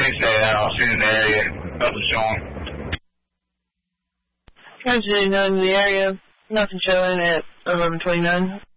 Please say that. I'll see you in the area. Nothing showing. Actually, not in the area. Nothing showing at 11:29.